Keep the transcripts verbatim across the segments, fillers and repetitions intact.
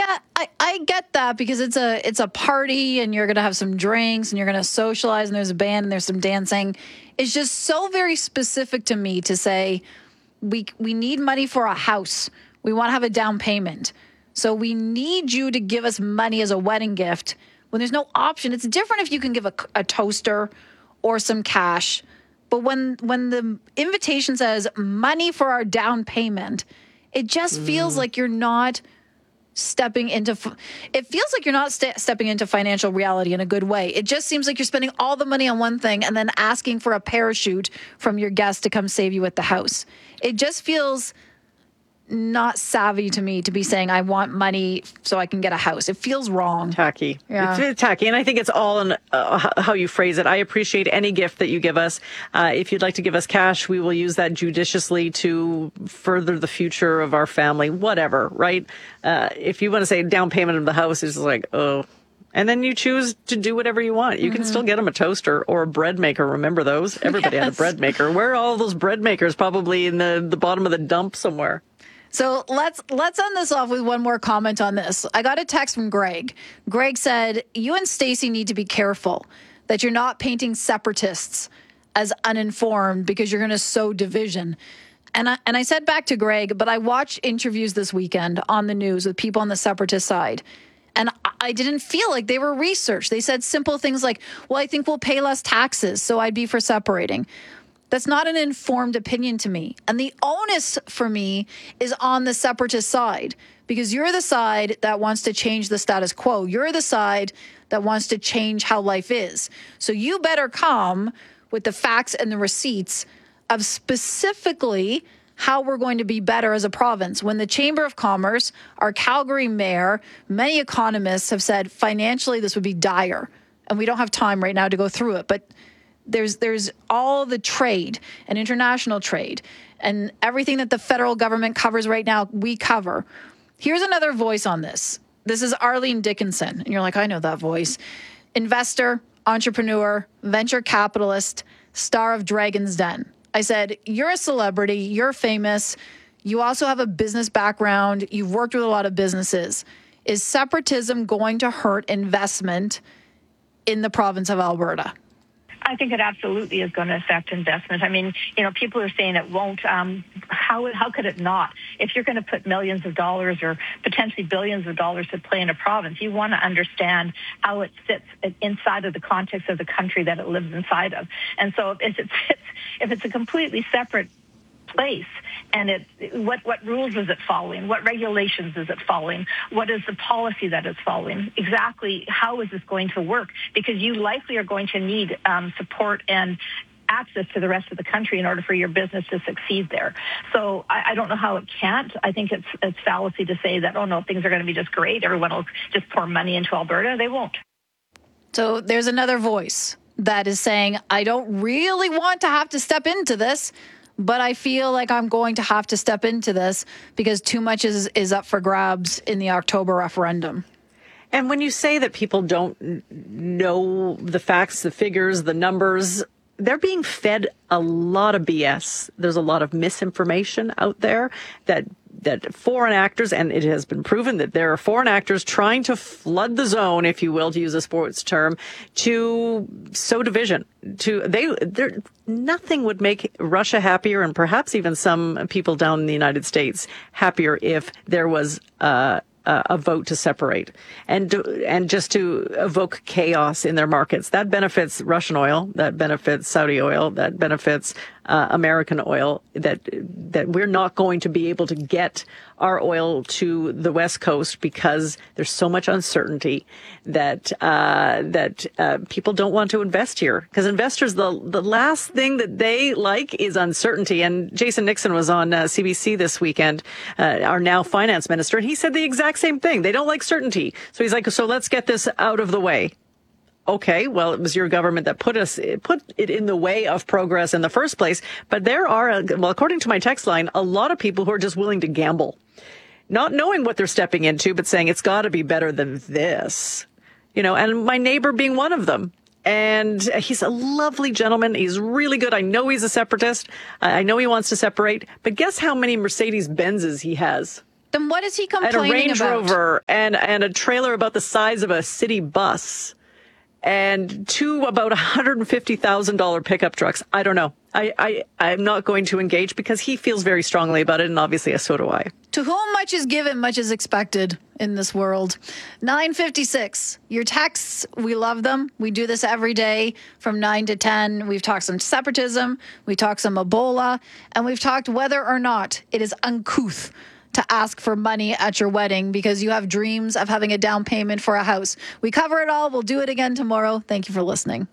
Yeah, I, I get that because it's a it's a party and you're going to have some drinks and you're going to socialize and there's a band and there's some dancing. It's just so very specific to me to say we we need money for a house. We want to have a down payment. So we need you to give us money as a wedding gift when there's no option. It's different if you can give a, a toaster or some cash. But when when the invitation says money for our down payment, it just mm. feels like you're not stepping into, it feels like you're not st- stepping into financial reality in a good way. It just seems like you're spending all the money on one thing and then asking for a parachute from your guest to come save you at the house. It just feels not savvy to me to be saying, I want money so I can get a house. It feels wrong. Tacky. Yeah. It's tacky. And I think it's all in uh, how you phrase it. I appreciate any gift that you give us. Uh, if you'd like to give us cash, we will use that judiciously to further the future of our family, whatever, right? Uh, if you want to say down payment of the house, it's like, oh. And then you choose to do whatever you want. You mm-hmm. can still get them a toaster or a bread maker. Remember those? Everybody yes. had a bread maker. Where are all those bread makers? Probably in the, the bottom of the dump somewhere. So let's let's end this off with one more comment on this. I got a text from Greg. Greg said, you and Stacey need to be careful that you're not painting separatists as uninformed because you're going to sow division. And I, and I said back to Greg, but I watched interviews this weekend on the news with people on the separatist side. And I didn't feel like they were researched. They said simple things like, well, I think we'll pay less taxes, so I'd be for separating. That's not an informed opinion to me. And the onus for me is on the separatist side, because you're the side that wants to change the status quo. You're the side that wants to change how life is. So you better come with the facts and the receipts of specifically how we're going to be better as a province. When the Chamber of Commerce, our Calgary mayor, many economists have said financially this would be dire. And we don't have time right now to go through it, but There's there's all the trade and international trade and everything that the federal government covers right now, we cover. Here's another voice on this. This is Arlene Dickinson. And you're like, I know that voice. Investor, entrepreneur, venture capitalist, star of Dragon's Den. I said, you're a celebrity. You're famous. You also have a business background. You've worked with a lot of businesses. Is separatism going to hurt investment in the province of Alberta? I think it absolutely is going to affect investment. I mean, you know, people are saying it won't. Um, how how could it not? If you're going to put millions of dollars or potentially billions of dollars to play in a province, you want to understand how it sits inside of the context of the country that it lives inside of. And so if it sits, if it's a completely separate place, and it what what rules is it following? What regulations is it following? What is the policy that it's following? Exactly how is this going to work? Because you likely are going to need um, support and access to the rest of the country in order for your business to succeed there. So I, I don't know how it can't. I think it's it's fallacy to say that, oh no, things are going to be just great. Everyone will just pour money into Alberta. They won't. So there's another voice that is saying, I don't really want to have to step into this, but I feel like I'm going to have to step into this because too much is, is up for grabs in the October referendum. And when you say that people don't know the facts, the figures, the numbers, they're being fed a lot of B S. There's a lot of misinformation out there that that foreign actors, and it has been proven that there are foreign actors trying to flood the zone, if you will, to use a sports term, to sow division. To they, there, nothing would make Russia happier, and perhaps even some people down in the United States happier if there was uh, a vote to separate and to, and just to evoke chaos in their markets. That benefits Russian oil, that benefits Saudi oil, that benefits uh, American oil, that that we're not going to be able to get our oil to the West Coast because there's so much uncertainty that uh, that uh, people don't want to invest here. Because investors, the the last thing that they like is uncertainty. And Jason Nixon was on uh, C B C this weekend, uh, our now finance minister, and he said the exact same thing. They don't like certainty. So he's like, so let's get this out of the way. Okay, well, it was your government that put us put it in the way of progress in the first place. But there are, well, according to my text line, a lot of people who are just willing to gamble, not knowing what they're stepping into, but saying it's got to be better than this, you know. And my neighbor being one of them. And he's a lovely gentleman. He's really good. I know he's a separatist. I know he wants to separate. But guess how many Mercedes Benzes he has? Then what is he and complaining a Range about? Rover and, and a trailer about the size of a city bus and two about one hundred fifty thousand dollars pickup trucks. I don't know. I, I, I'm not going to engage because he feels very strongly about it, and obviously so do I. To whom much is given, much is expected in this world. nine fifty-six. Your texts, we love them. We do this every day from nine to ten. We've talked some separatism. We talked some Ebola. And we've talked whether or not it is uncouth to ask for money at your wedding because you have dreams of having a down payment for a house. We cover it all. We'll do it again tomorrow. Thank you for listening.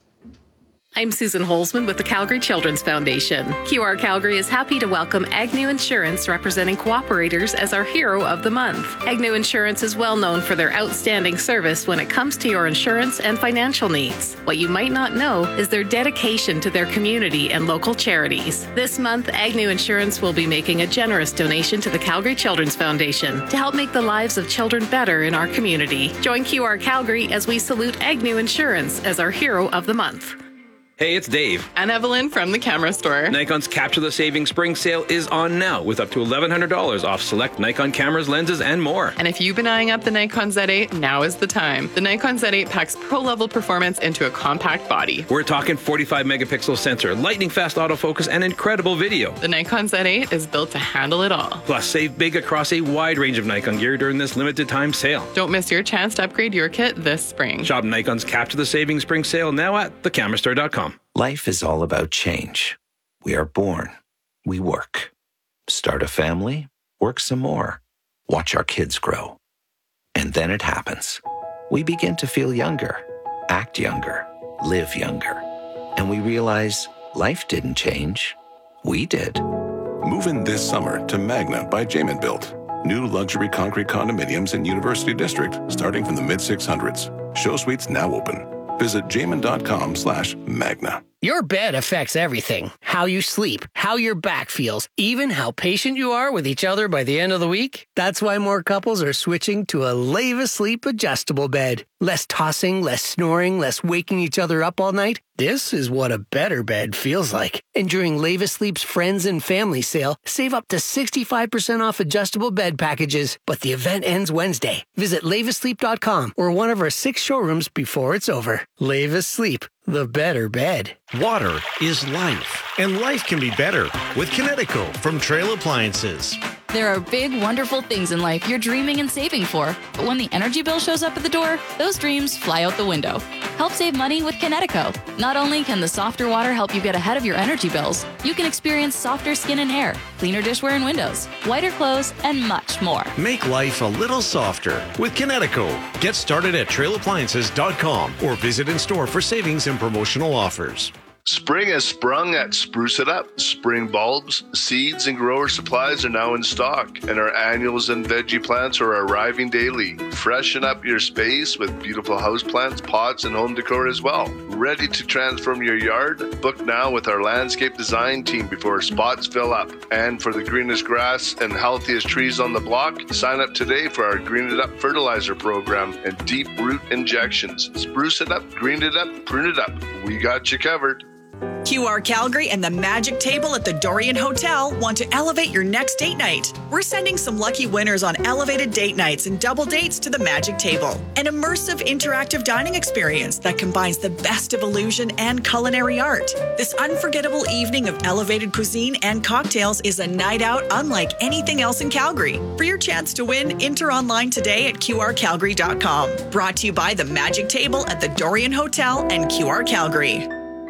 I'm Susan Holzman with the Calgary Children's Foundation. Q R Calgary is happy to welcome Agnew Insurance, representing cooperators, as our hero of the month. Agnew Insurance is well known for their outstanding service when it comes to your insurance and financial needs. What you might not know is their dedication to their community and local charities. This month, Agnew Insurance will be making a generous donation to the Calgary Children's Foundation to help make the lives of children better in our community. Join Q R Calgary as we salute Agnew Insurance as our hero of the month. Hey, it's Dave. And Evelyn from the camera store. Nikon's Capture the Savings Spring Sale is on now with up to eleven hundred dollars off select Nikon cameras, lenses, and more. And if you've been eyeing up the Nikon Z eight, now is the time. The Nikon Z eight packs pro-level performance into a compact body. We're talking forty-five megapixel sensor, lightning-fast autofocus, and incredible video. The Nikon Z eight is built to handle it all. Plus, save big across a wide range of Nikon gear during this limited-time sale. Don't miss your chance to upgrade your kit this spring. Shop Nikon's Capture the Savings Spring Sale now at the camera store dot com. Life is all about change. We are born. We work. Start a family. Work some more. Watch our kids grow. And then it happens. We begin to feel younger, act younger, live younger. And we realize life didn't change. We did. Move in this summer to Magna by Jamin Built. New luxury concrete condominiums in University District starting from the mid six hundreds. Show suites now open. Visit jamin.com slash magna. Your bed affects everything. How you sleep, how your back feels, even how patient you are with each other by the end of the week. That's why more couples are switching to a Leva Sleep adjustable bed. Less tossing, less snoring, less waking each other up all night. This is what a better bed feels like. And during Leva Sleep's Friends and Family Sale, save up to sixty-five percent off adjustable bed packages. But the event ends Wednesday. Visit leva sleep dot com or one of our six showrooms before it's over. Leva Sleep, the better bed. Water is life, and life can be better with Kinetico from Trail Appliances. There are big, wonderful things in life you're dreaming and saving for, but when the energy bill shows up at the door, those dreams fly out the window. Help save money with Kinetico. Not only can the softer water help you get ahead of your energy bills, you can experience softer skin and hair, cleaner dishware and windows, whiter clothes, and much more. Make life a little softer with Kinetico. Get started at trail appliances dot com or visit in store for savings and promotional offers. Spring has sprung at Spruce It Up. Spring bulbs, seeds, and grower supplies are now in stock, and our annuals and veggie plants are arriving daily. Freshen up your space with beautiful houseplants, pots, and home decor as well. Ready to transform your yard? Book now with our landscape design team before spots fill up. And for the greenest grass and healthiest trees on the block, sign up today for our Green It Up fertilizer program and deep root injections. Spruce it up, green it up, prune it up. We got you covered. Q R Calgary and the Magic Table at the Dorian Hotel want to elevate your next date night. We're sending some lucky winners on elevated date nights and double dates to the Magic Table, an immersive interactive dining experience that combines the best of illusion and culinary art. This unforgettable evening of elevated cuisine and cocktails is a night out unlike anything else in Calgary. For your chance to win, enter online today at q r calgary dot com. Brought to you by the Magic Table at the Dorian Hotel and Q R Calgary.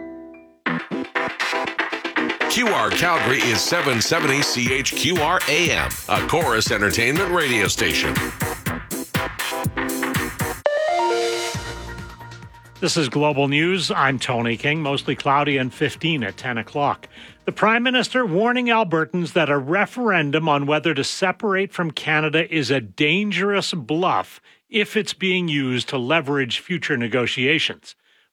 Q R Calgary is seven seventy C H Q R A M, a Chorus Entertainment radio station. This is Global News. I'm Tony King. Mostly cloudy and fifteen at ten o'clock. The Prime Minister warning Albertans that a referendum on whether to separate from Canada is a dangerous bluff if it's being used to leverage future negotiations.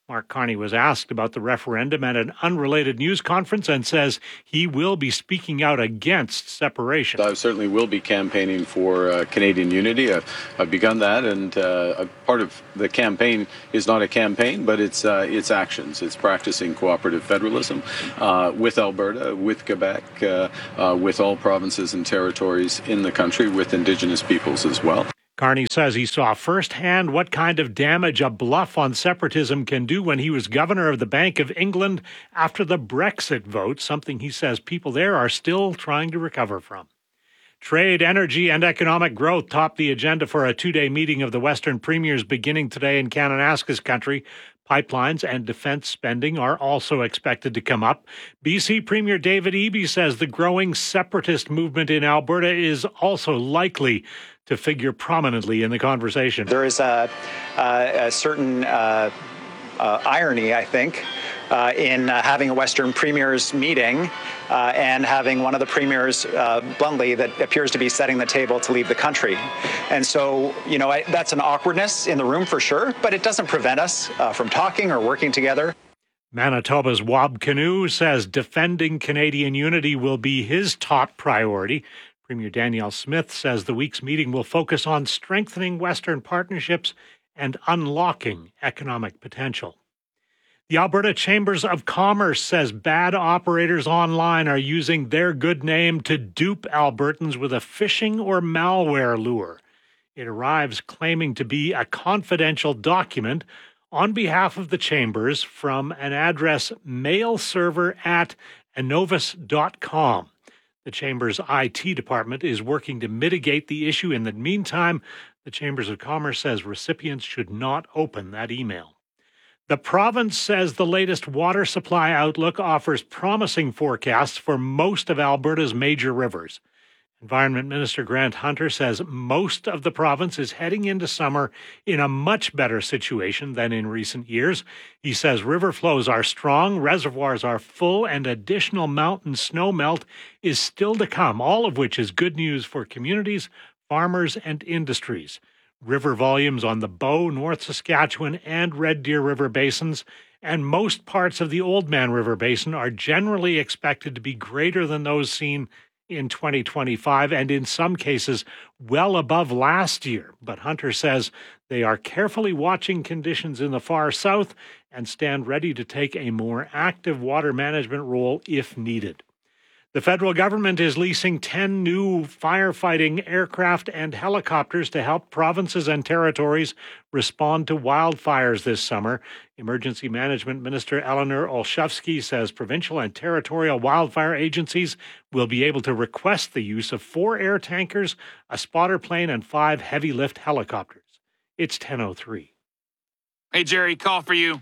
Mark Carney was asked about the referendum at an unrelated news conference and says he will be speaking out against separation. I certainly will be campaigning for uh, Canadian unity. I've, I've begun that, and uh, part of the campaign is not a campaign, but it's uh, it's actions. It's practicing cooperative federalism uh, with Alberta, with Quebec, uh, uh, with all provinces and territories in the country, with Indigenous peoples as well. Carney says he saw firsthand what kind of damage a bluff on separatism can do when he was governor of the Bank of England after the Brexit vote, something he says people there are still trying to recover from. Trade, energy, and economic growth top the agenda for a two-day meeting of the Western Premiers beginning today in Kananaskis country. Pipelines and defense spending are also expected to come up. B C Premier David Eby says the growing separatist movement in Alberta is also likely to figure prominently in the conversation. There is a, a, a certain uh, uh, irony, I think, uh, in uh, having a Western Premiers meeting uh, and having one of the premiers, uh, bluntly, that appears to be setting the table to leave the country. And so, you know, I, that's an awkwardness in the room for sure, but it doesn't prevent us uh, from talking or working together. Manitoba's Wab Kinew says defending Canadian unity will be his top priority. Premier Danielle Smith says the week's meeting will focus on strengthening Western partnerships and unlocking economic potential. The Alberta Chambers of Commerce says bad operators online are using their good name to dupe Albertans with a phishing or malware lure. It arrives claiming to be a confidential document on behalf of the Chambers from an address mailserver at innovus dot com. The Chamber's I T department is working to mitigate the issue. In the meantime, the Chambers of Commerce says recipients should not open that email. The province says the latest water supply outlook offers promising forecasts for most of Alberta's major rivers. Environment Minister Grant Hunter says most of the province is heading into summer in a much better situation than in recent years. He says river flows are strong, reservoirs are full, and additional mountain snow melt is still to come, all of which is good news for communities, farmers, and industries. River volumes on the Bow, North Saskatchewan, and Red Deer River basins and most parts of the Oldman River Basin are generally expected to be greater than those seen in twenty twenty-five, and in some cases well above last year. But Hunter says they are carefully watching conditions in the far south and stand ready to take a more active water management role if needed. The federal government is leasing ten new firefighting aircraft and helicopters to help provinces and territories respond to wildfires this summer. Emergency Management Minister Eleanor Olszewski says provincial and territorial wildfire agencies will be able to request the use of four air tankers, a spotter plane, and five heavy-lift helicopters. It's ten oh three. Hey, Jerry, call for you.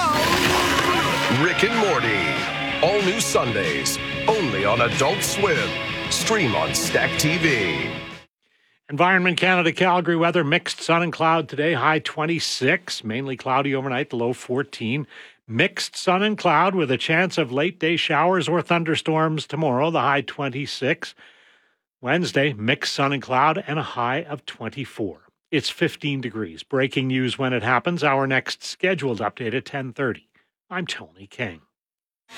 Hello? Rick and Morty. All new Sundays, only on Adult Swim. Stream on Stack T V. Environment Canada Calgary weather, mixed sun and cloud today, high twenty-six, mainly cloudy overnight, the low fourteen. Mixed sun and cloud with a chance of late day showers or thunderstorms tomorrow, the high twenty-six. Wednesday, mixed sun and cloud and a high of twenty-four. It's fifteen degrees. Breaking news when it happens. Our next scheduled update at ten thirty. I'm Tony King.